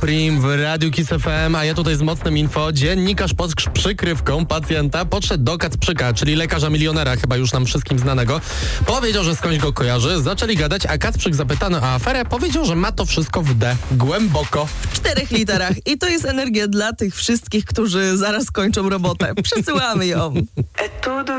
Supreme w Radiu Kiss FM, a ja tutaj z mocnym info. Dziennikarz pod przykrywką pacjenta podszedł do Kacprzyka, czyli lekarza milionera, chyba już nam wszystkim znanego. Powiedział, że skądś go kojarzy, zaczęli gadać, a Kacprzyk zapytany o aferę powiedział, że ma to wszystko w D, głęboko. W 4 literach. I to jest energia dla tych wszystkich, którzy zaraz kończą robotę. Przesyłamy ją.